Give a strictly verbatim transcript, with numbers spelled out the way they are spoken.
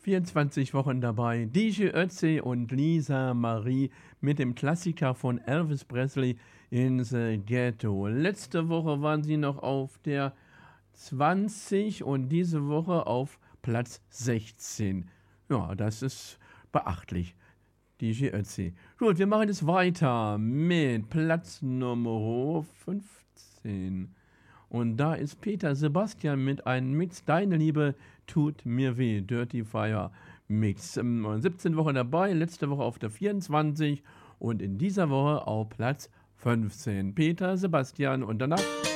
vierundzwanzig Wochen dabei. D J Ötzi und Lisa Marie mit dem Klassiker von Elvis Presley in the Ghetto. Letzte Woche waren sie noch auf der zwanzig und diese Woche auf Platz sechzehn. Ja, das ist beachtlich. D J Ötzi. Gut, wir machen jetzt weiter mit Platz Nummer fünfzehn. Und da ist Peter Sebastian mit einem Mix Deine Liebe tut mir weh. Dirty Fire Mix. siebzehn Wochen dabei, letzte Woche auf der vierundzwanzig und in dieser Woche auf Platz fünfzehn. Peter Sebastian und danach